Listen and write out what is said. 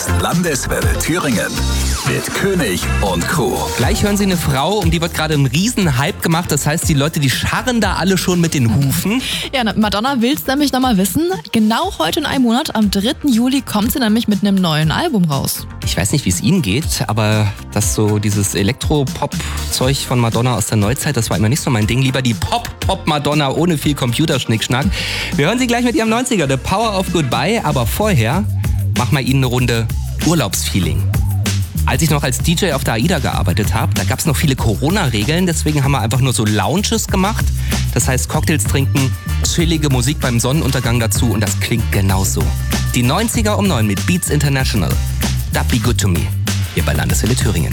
ist Landeswelle Thüringen mit König und Crew. Gleich hören Sie eine Frau, um die wird gerade ein Riesenhype gemacht. Das heißt, die Leute, die scharren da alle schon mit den Hufen. Ja, Madonna will's nämlich nochmal wissen. Genau heute in einem Monat, am 3. Juli, kommt sie nämlich mit einem neuen Album raus. Ich weiß nicht, wie es Ihnen geht, aber das so dieses Elektro-Pop-Zeug von Madonna aus der Neuzeit, das war immer nicht so mein Ding. Lieber die Pop-Madonna ohne viel Computerschnickschnack. Wir hören sie gleich mit ihrem 90er, The Power of Goodbye. Aber vorher machen wir Ihnen eine Runde Urlaubsfeeling. Als ich noch als DJ auf der AIDA gearbeitet habe, da gab es noch viele Corona-Regeln. Deswegen haben wir einfach nur so Lounges gemacht. Das heißt Cocktails trinken, chillige Musik beim Sonnenuntergang dazu und das klingt genauso. Die 90er um 9 mit Beats International. That Be Good To Me. Hier bei Landeswelle Thüringen.